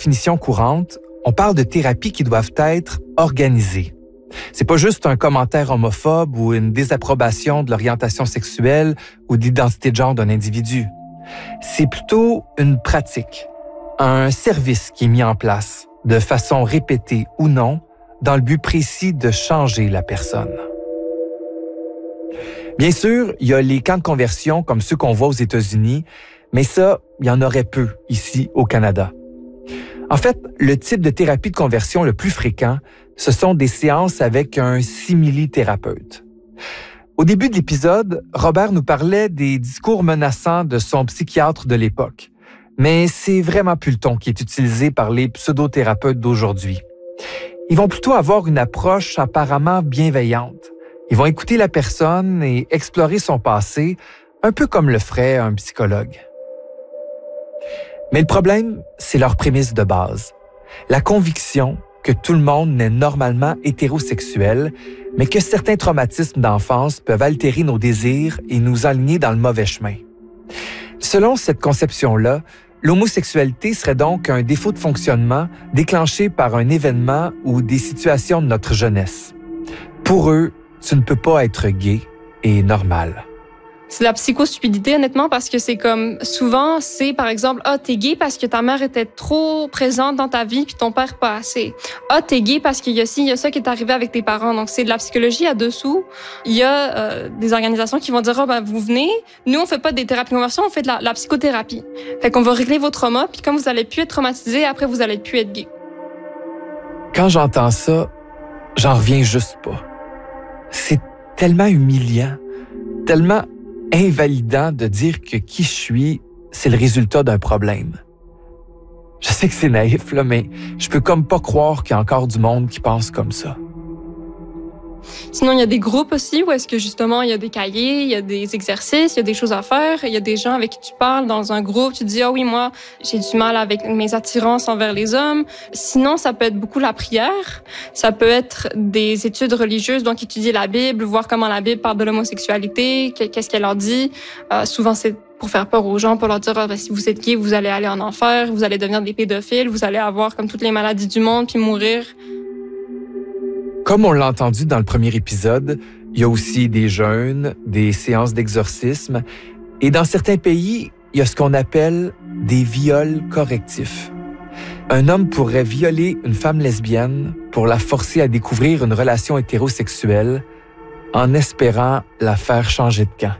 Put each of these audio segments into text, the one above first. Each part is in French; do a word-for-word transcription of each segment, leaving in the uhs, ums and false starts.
définition courante, on parle de thérapies qui doivent être organisées. C'est pas juste un commentaire homophobe ou une désapprobation de l'orientation sexuelle ou de l'identité de genre d'un individu. C'est plutôt une pratique, un service qui est mis en place, de façon répétée ou non, dans le but précis de changer la personne. Bien sûr, il y a les camps de conversion comme ceux qu'on voit aux États-Unis, mais ça, il y en aurait peu ici au Canada. En fait, le type de thérapie de conversion le plus fréquent, ce sont des séances avec un simili-thérapeute. Au début de l'épisode, Robert nous parlait des discours menaçants de son psychiatre de l'époque. Mais c'est vraiment plus le ton qui est utilisé par les pseudothérapeutes d'aujourd'hui. Ils vont plutôt avoir une approche apparemment bienveillante. Ils vont écouter la personne et explorer son passé, un peu comme le ferait un psychologue. Mais le problème, c'est leur prémisse de base. La conviction que tout le monde n'est normalement hétérosexuel, mais que certains traumatismes d'enfance peuvent altérer nos désirs et nous aligner dans le mauvais chemin. Selon cette conception-là, l'homosexualité serait donc un défaut de fonctionnement déclenché par un événement ou des situations de notre jeunesse. Pour eux, tu ne peux pas être gay et normal. C'est de la psychostupidité, honnêtement, parce que c'est comme, souvent, c'est par exemple, ah, t'es gay parce que ta mère était trop présente dans ta vie puis ton père pas assez. Ah, t'es gay parce qu'il y a ci, il y a ça qui est arrivé avec tes parents. Donc, c'est de la psychologie à dessous. Il y a euh, des organisations qui vont dire, ah, ben, vous venez, nous, on fait pas des thérapies de conversion, on fait de la, la psychothérapie. Fait qu'on va régler vos traumas, puis comme vous allez plus être traumatisé, après, vous allez plus être gay. Quand j'entends ça, j'en reviens juste pas. C'est tellement humiliant, tellement invalidant de dire que qui je suis, c'est le résultat d'un problème. Je sais que c'est naïf, là, mais je peux comme pas croire qu'il y a encore du monde qui pense comme ça. Sinon, il y a des groupes aussi où est-ce que justement, il y a des cahiers, il y a des exercices, il y a des choses à faire. Il y a des gens avec qui tu parles dans un groupe. Tu te dis, ah oui, moi, j'ai du mal avec mes attirances envers les hommes. Sinon, ça peut être beaucoup la prière. Ça peut être des études religieuses, donc étudier la Bible, voir comment la Bible parle de l'homosexualité, qu'est-ce qu'elle en dit. Euh, souvent, c'est pour faire peur aux gens, pour leur dire, ah, ben, si vous êtes gay, vous allez aller en enfer, vous allez devenir des pédophiles, vous allez avoir comme toutes les maladies du monde, puis mourir. Comme on l'a entendu dans le premier épisode, il y a aussi des jeûnes, des séances d'exorcisme, et dans certains pays, il y a ce qu'on appelle des viols correctifs. Un homme pourrait violer une femme lesbienne pour la forcer à découvrir une relation hétérosexuelle en espérant la faire changer de camp.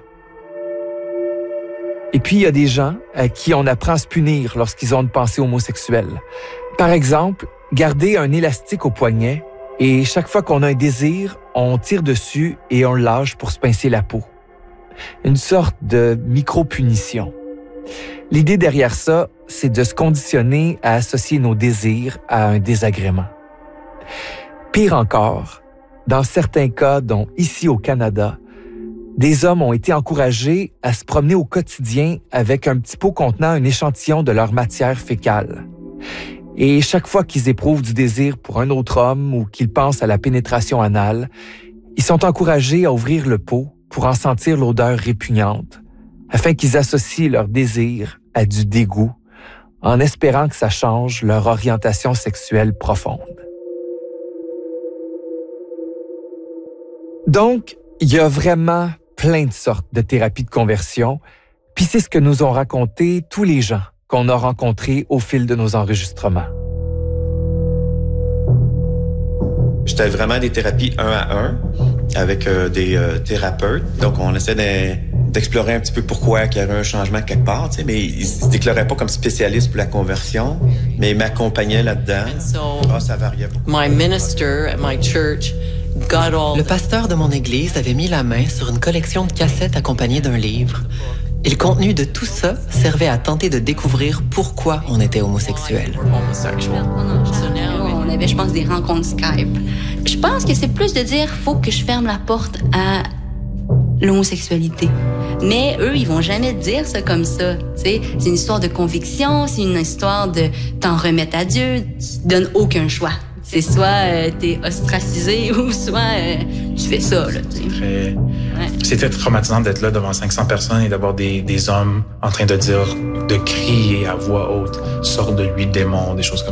Et puis, il y a des gens à qui on apprend à se punir lorsqu'ils ont une pensée homosexuelle. Par exemple, garder un élastique au poignet et chaque fois qu'on a un désir, on tire dessus et on le lâche pour se pincer la peau. Une sorte de micro-punition. L'idée derrière ça, c'est de se conditionner à associer nos désirs à un désagrément. Pire encore, dans certains cas, dont ici au Canada, des hommes ont été encouragés à se promener au quotidien avec un petit pot contenant un échantillon de leur matière fécale. Et chaque fois qu'ils éprouvent du désir pour un autre homme ou qu'ils pensent à la pénétration anale, ils sont encouragés à ouvrir le pot pour en sentir l'odeur répugnante, afin qu'ils associent leur désir à du dégoût, en espérant que ça change leur orientation sexuelle profonde. Donc, il y a vraiment plein de sortes de thérapies de conversion, puis c'est ce que nous ont raconté tous les gens qu'on a rencontrés au fil de nos enregistrements. C'était vraiment des thérapies un à un avec euh, des euh, thérapeutes. Donc, on essaie de, d'explorer un petit peu pourquoi il y avait un changement quelque part, tu sais, mais ils se déclaraient pas comme spécialistes pour la conversion, mais ils m'accompagnaient là-dedans. So, ah, ça variait beaucoup. My minister at my church got all... Le pasteur de mon église avait mis la main sur une collection de cassettes accompagnées d'un livre. Et le contenu de tout ça servait à tenter de découvrir pourquoi on était homosexuel. On avait, je pense, des rencontres Skype. Je pense que c'est plus de dire, faut que je ferme la porte à l'homosexualité. Mais eux, ils vont jamais te dire ça comme ça. T'sais, c'est une histoire de conviction, c'est une histoire de t'en remettre à Dieu. Tu te donnes aucun choix. C'est soit euh, t'es ostracisé ou soit euh, tu fais ça. Là, c'est très, ouais. C'était traumatisant d'être là devant cinq cents personnes et d'avoir des, des hommes en train de dire, de crier à voix haute, sors de lui, démon, des choses comme ça.